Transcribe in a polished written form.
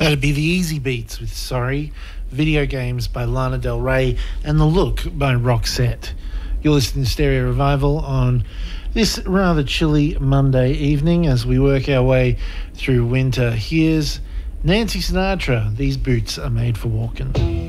That'd be the Easy Beats with Sorry, Video Games by Lana Del Rey, and The Look by Roxette. You're listening to Stereo Revival on this rather chilly Monday evening as we work our way through winter. Here's Nancy Sinatra, These Boots Are Made for Walking.